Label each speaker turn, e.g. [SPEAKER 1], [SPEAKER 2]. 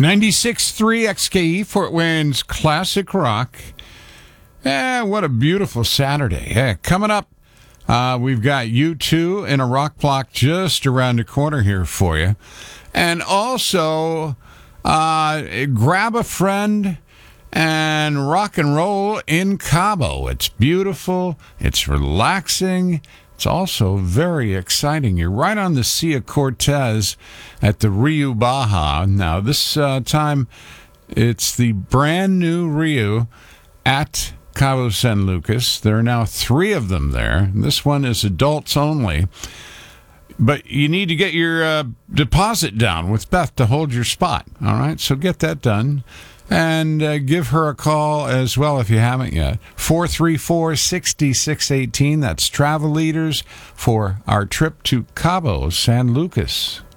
[SPEAKER 1] 96.3 XKE, Fort Wayne's Classic Rock. What a beautiful Saturday. Coming up, we've got U2 in a rock block just around the corner here for you. And also, grab a friend and rock and roll in Cabo. It's beautiful. It's relaxing. It's also very exciting. You're right on the Sea of Cortez at the Rio Baja. Now, this time, it's the brand new Rio at Cabo San Lucas. There are now 3 of them there. This one is adults only. But you need to get your deposit down with Beth to hold your spot. All right, so get that done. And give her a call as well if you haven't yet. 434-6618. That's Travel Leaders for our trip to Cabo San Lucas.